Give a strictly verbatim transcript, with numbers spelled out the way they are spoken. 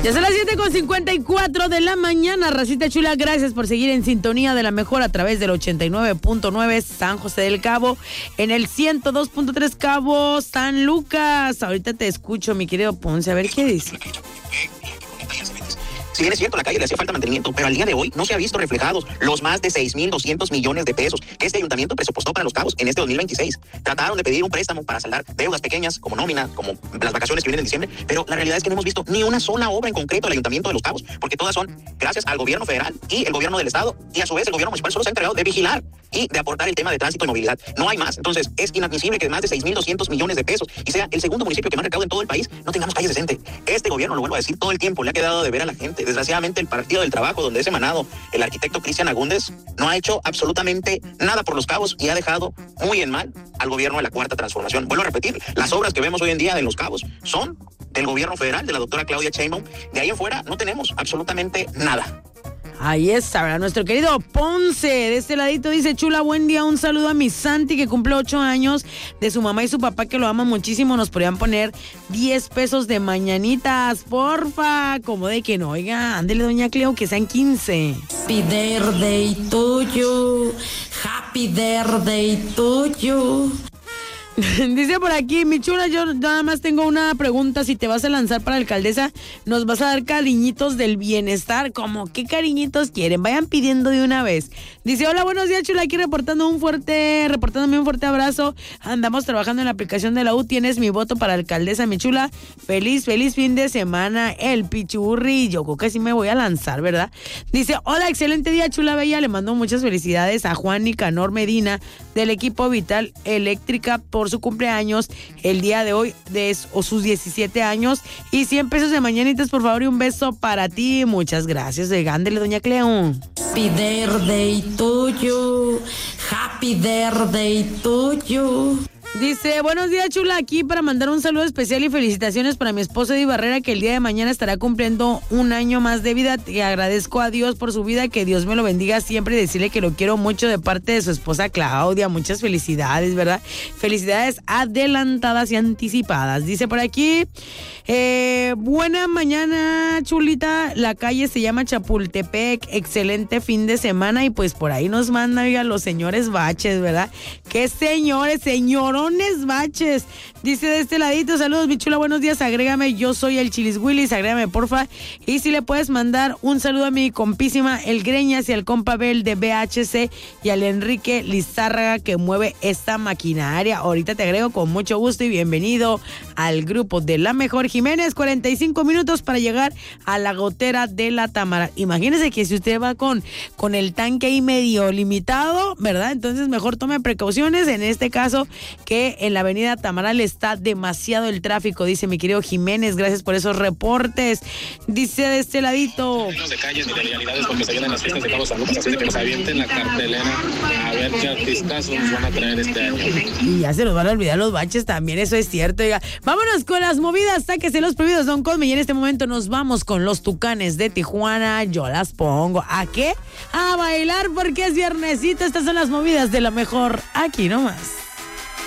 Ya son las siete con cincuenta y cuatro de la mañana, racita chula, gracias por seguir en sintonía de la mejor a través del ochenta y nueve punto nueve San José del Cabo, en el ciento dos punto tres Cabo San Lucas. Ahorita te escucho, mi querido Ponce, a ver qué dice. Si bien es cierto, la calle le hacía falta mantenimiento, pero al día de hoy no se ha visto reflejados los más de seis mil doscientos millones de pesos que este ayuntamiento presupuestó para Los Cabos en este dos mil veintiséis. Trataron de pedir un préstamo para saldar deudas pequeñas como nómina, como las vacaciones que vienen en diciembre, pero la realidad es que no hemos visto ni una sola obra en concreto del ayuntamiento de Los Cabos, porque todas son gracias al gobierno federal y el gobierno del estado, y a su vez el gobierno municipal solo se ha encargado de vigilar y de aportar el tema de tránsito y movilidad. No hay más. Entonces es inadmisible que de más de seis mil doscientos millones de pesos y sea el segundo municipio que más recauda en todo el país, no tengamos calles decentes. Este gobierno, lo vuelvo a decir todo el tiempo, le ha quedado de ver a la gente. Desgraciadamente el Partido del Trabajo, donde es emanado el arquitecto Cristian Agúndez, no ha hecho absolutamente nada por Los Cabos y ha dejado muy en mal al gobierno de la Cuarta Transformación. Vuelvo a repetir, las obras que vemos hoy en día en Los Cabos son del gobierno federal, de la doctora Claudia Sheinbaum. De ahí en fuera no tenemos absolutamente nada. Ahí está, ¿verdad? Nuestro querido Ponce, de este ladito, dice: chula, buen día, un saludo a mi Santi que cumple ocho años, de su mamá y su papá que lo aman muchísimo. Nos podrían poner diez pesos de mañanitas, porfa, como de que no, oiga, ándele doña Cleo, que sean quince. Happy birthday to you, happy birthday to you. Dice por aquí, mi chula, yo nada más tengo una pregunta. Si te vas a lanzar para alcaldesa, nos vas a dar cariñitos del bienestar. ¿Cómo qué cariñitos quieren? Vayan pidiendo de una vez. Dice: hola, buenos días, chula, aquí reportando un fuerte, reportándome un fuerte abrazo. Andamos trabajando en la aplicación de la U. Tienes mi voto para alcaldesa, mi chula. Feliz, feliz fin de semana, el pichurri. Yo creo que sí me voy a lanzar, ¿verdad? Dice: hola, excelente día, chula bella. Le mando muchas felicidades a Juan Nicanor Medina del equipo Vital Eléctrica por su cumpleaños el día de hoy, de o sus diecisiete años, y cien pesos de mañanitas, por favor, y un beso para ti. Muchas gracias. Ándele, doña Cleo. Happy birthday to you, happy birthday to you. Dice: buenos días, chula, aquí para mandar un saludo especial y felicitaciones para mi esposo Eddie Barrera, que el día de mañana estará cumpliendo un año más de vida. Te agradezco a Dios por su vida, que Dios me lo bendiga siempre, y decirle que lo quiero mucho de parte de su esposa Claudia. Muchas felicidades, ¿verdad? Felicidades adelantadas y anticipadas. Dice por aquí: eh, buena mañana, chulita, la calle se llama Chapultepec, excelente fin de semana. Y pues por ahí nos mandan, oiga, los señores baches, ¿verdad? ¿Qué señores, señoros? Baches. Dice de este ladito: saludos, mi chula, buenos días, agrégame, yo soy el Chilis Willis, agrégame porfa, y si le puedes mandar un saludo a mi compísima El Greñas y al compa Bel de B H C y al Enrique Lizárraga que mueve esta maquinaria. Ahorita te agrego con mucho gusto y bienvenido al grupo de La Mejor. Jiménez, cuarenta y cinco minutos para llegar a la gotera de la Tamara. Imagínese que si usted va con, con el tanque ahí medio limitado, ¿verdad? Entonces mejor tome precauciones. En este caso, que en la avenida Tamaral está demasiado el tráfico, dice mi querido Jiménez. Gracias por esos reportes. Dice de este ladito: no de calles ni de vialidades porque se vienen las fiestas de Cabo San Lucas, así de que nos avienten la cartelera a ver qué artistas nos van a traer este año. Y ya se nos van a olvidar los baches también, eso es cierto. Oiga, vámonos con las movidas, sáquese los prohibidos, Don Cosme, y en este momento nos vamos con los Tucanes de Tijuana. Yo las pongo. ¿A qué? A bailar porque es viernesito. Estas son las movidas de La Mejor, aquí nomás.